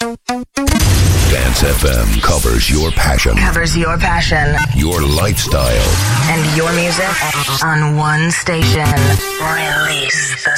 Dance FM covers your passion. Your lifestyle. And your music on one station. Release the